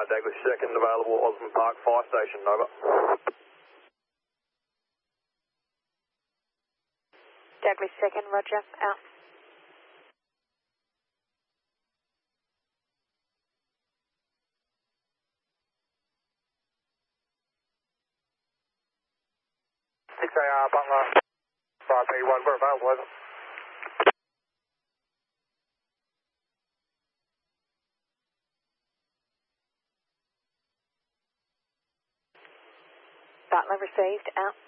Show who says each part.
Speaker 1: Douglas 2nd available, Osmond Park Fire Station, over.
Speaker 2: Douglas 2nd, roger, out.
Speaker 1: Butler, 5P1, we're available, over.
Speaker 2: Butler received, out.